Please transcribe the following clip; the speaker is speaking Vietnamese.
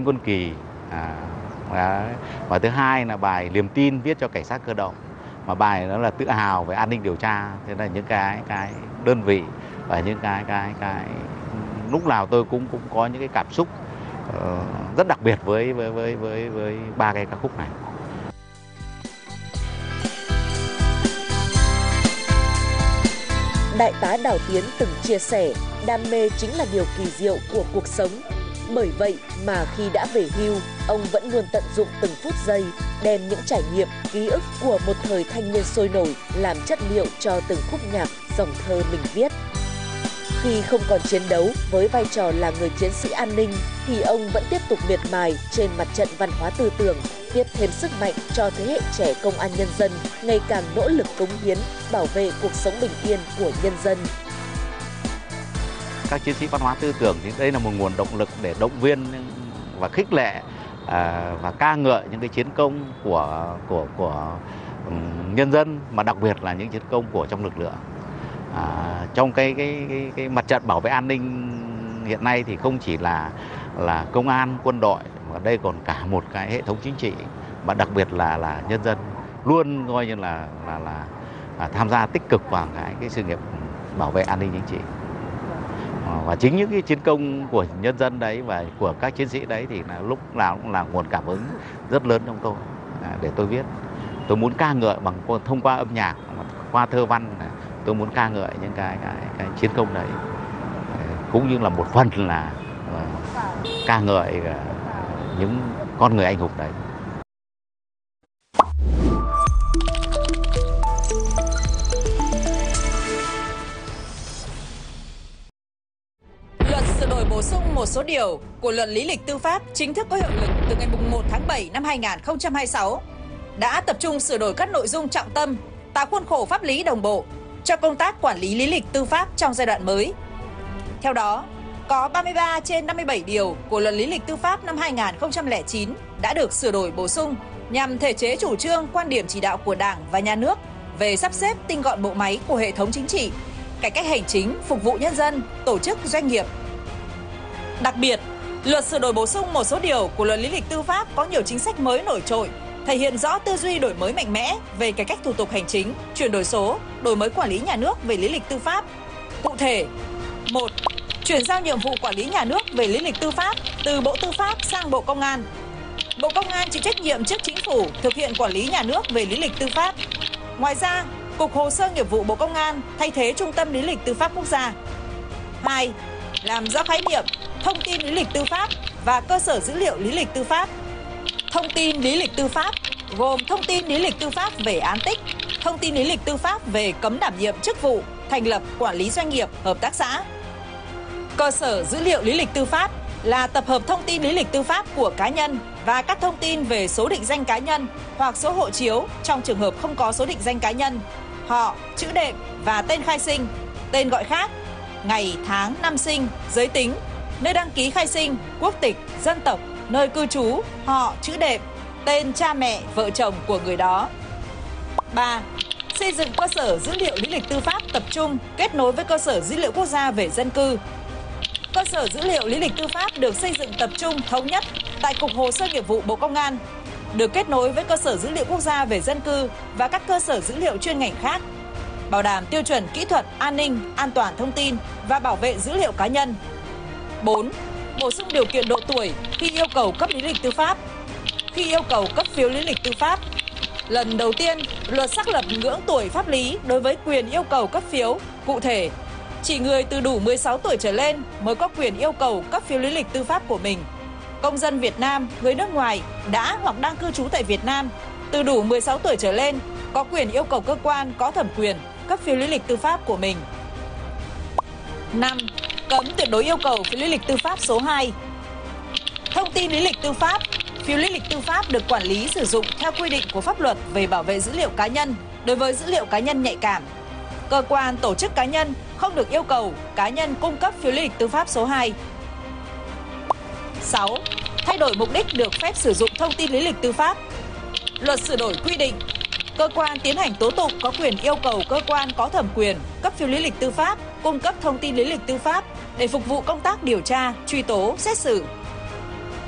Quân Kỳ. Và thứ hai là bài Liềm Tin viết cho cảnh sát cơ động, mà bài đó là tự hào về an ninh điều tra. Thế là những cái đơn vị và những cái lúc nào tôi cũng có những cái cảm xúc rất đặc biệt với ba cái ca khúc này. Đại tá Đào Tiến từng chia sẻ, đam mê chính là điều kỳ diệu của cuộc sống. Bởi vậy mà khi đã về hưu, ông vẫn luôn tận dụng từng phút giây, đem những trải nghiệm, ký ức của một thời thanh niên sôi nổi làm chất liệu cho từng khúc nhạc, dòng thơ mình viết. Khi không còn chiến đấu với vai trò là người chiến sĩ an ninh, thì ông vẫn tiếp tục miệt mài trên mặt trận văn hóa tư tưởng, viết thêm sức mạnh cho thế hệ trẻ công an nhân dân ngày càng nỗ lực cống hiến, bảo vệ cuộc sống bình yên của nhân dân. Các chiến sĩ văn hóa tư tưởng thì đây là một nguồn động lực để động viên và khích lệ và ca ngợi những cái chiến công của nhân dân, mà đặc biệt là những chiến công của trong lực lượng. Trong cái mặt trận bảo vệ an ninh hiện nay thì không chỉ là công an, quân đội, mà đây còn cả một cái hệ thống chính trị, mà đặc biệt là nhân dân luôn coi như là tham gia tích cực vào cái sự nghiệp bảo vệ an ninh chính trị. Và chính những cái chiến công của nhân dân đấy và của các chiến sĩ đấy thì là lúc nào cũng là nguồn cảm hứng rất lớn trong tôi để tôi viết. Tôi muốn ca ngợi thông qua âm nhạc, qua thơ văn, tôi muốn ca ngợi những cái chiến công đấy, cũng như là một phần là ca ngợi những con người anh hùng đấy. Luật sửa đổi bổ sung một số điều của Luật Lý lịch tư pháp chính thức có hiệu lực từ ngày 1 tháng 7 năm 2026, đã tập trung sửa đổi các nội dung trọng tâm, tạo khuôn khổ pháp lý đồng bộ cho công tác quản lý lý lịch tư pháp trong giai đoạn mới. Theo đó, có 33 trên 57 điều của Luật Lý lịch tư pháp năm 2009 đã được sửa đổi bổ sung nhằm thể chế chủ trương, quan điểm chỉ đạo của Đảng và Nhà nước về sắp xếp tinh gọn bộ máy của hệ thống chính trị, cải cách hành chính, phục vụ nhân dân, tổ chức, doanh nghiệp. Đặc biệt, Luật sửa đổi bổ sung một số điều của Luật Lý lịch tư pháp có nhiều chính sách mới nổi trội, thể hiện rõ tư duy đổi mới mạnh mẽ về cải cách thủ tục hành chính, chuyển đổi số, đổi mới quản lý nhà nước về lý lịch tư pháp. Cụ thể, 1. Chuyển giao nhiệm vụ quản lý nhà nước về lý lịch tư pháp từ Bộ Tư pháp sang Bộ Công an. Bộ Công an chịu trách nhiệm trước Chính phủ thực hiện quản lý nhà nước về lý lịch tư pháp. Ngoài ra, Cục Hồ sơ Nghiệp vụ Bộ Công an thay thế Trung tâm Lý lịch tư pháp quốc gia. 2. Làm rõ khái niệm thông tin lý lịch tư pháp và cơ sở dữ liệu lý lịch tư pháp. Thông tin lý lịch tư pháp gồm thông tin lý lịch tư pháp về án tích, thông tin lý lịch tư pháp về cấm đảm nhiệm chức vụ, thành lập, quản lý doanh nghiệp, hợp tác xã. Cơ sở dữ liệu lý lịch tư pháp là tập hợp thông tin lý lịch tư pháp của cá nhân và các thông tin về số định danh cá nhân hoặc số hộ chiếu trong trường hợp không có số định danh cá nhân, họ, chữ đệm và tên khai sinh, tên gọi khác, ngày, tháng, năm sinh, giới tính, nơi đăng ký khai sinh, quốc tịch, dân tộc, nơi cư trú, họ, chữ đệm, tên cha mẹ, vợ chồng của người đó. 3. Xây dựng cơ sở dữ liệu lý lịch tư pháp tập trung kết nối với cơ sở dữ liệu quốc gia về dân cư. Cơ sở dữ liệu lý lịch tư pháp được xây dựng tập trung thống nhất tại Cục Hồ sơ Nghiệp vụ Bộ Công an, được kết nối với cơ sở dữ liệu quốc gia về dân cư và các cơ sở dữ liệu chuyên ngành khác, bảo đảm tiêu chuẩn kỹ thuật, an ninh, an toàn thông tin và bảo vệ dữ liệu cá nhân. 4. Bổ sung điều kiện độ tuổi khi yêu cầu cấp lý lịch tư pháp. Khi yêu cầu cấp phiếu lý lịch tư pháp, lần đầu tiên, luật xác lập ngưỡng tuổi pháp lý đối với quyền yêu cầu cấp phiếu. Cụ thể, chỉ người từ đủ 16 tuổi trở lên mới có quyền yêu cầu cấp phiếu lý lịch tư pháp của mình. Công dân Việt Nam, người nước ngoài đã hoặc đang cư trú tại Việt Nam từ đủ 16 tuổi trở lên có quyền yêu cầu cơ quan có thẩm quyền cấp phiếu lý lịch tư pháp của mình. 5. Cấm tuyệt đối yêu cầu phiếu lý lịch tư pháp số 2. Thông tin lý lịch tư pháp, phiếu lý lịch tư pháp được quản lý sử dụng theo quy định của pháp luật về bảo vệ dữ liệu cá nhân đối với dữ liệu cá nhân nhạy cảm. Cơ quan, tổ chức cá nhân không được yêu cầu cá nhân cung cấp phiếu lý lịch tư pháp số 2. 6. Thay đổi mục đích được phép sử dụng thông tin lý lịch tư pháp. Luật sửa đổi quy định, cơ quan tiến hành tố tụng có quyền yêu cầu cơ quan có thẩm quyền cấp phiếu lý lịch tư pháp cung cấp thông tin lý lịch tư pháp để phục vụ công tác điều tra, truy tố, xét xử